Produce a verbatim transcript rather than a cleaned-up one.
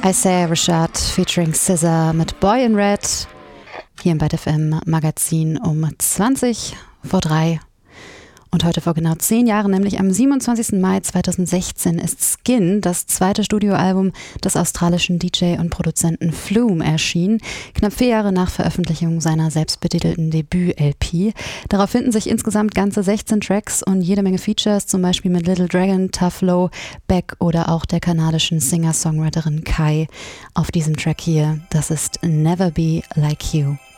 Isaiah Rashad featuring S Z A mit Boy in Red hier im Byte F M Magazin um zwanzig vor drei. Und heute vor genau zehn Jahren, nämlich am siebenundzwanzigsten Mai zweitausendsechzehn, ist Skin, das zweite Studioalbum des australischen D J und Produzenten Flume, erschienen, knapp vier Jahre nach Veröffentlichung seiner selbstbetitelten Debüt-L P. Darauf finden sich insgesamt ganze sechzehn Tracks und jede Menge Features, zum Beispiel mit Little Dragon, Tough Low, Beck oder auch der kanadischen Singer-Songwriterin Kai. Auf diesem Track hier, das ist Never Be Like You.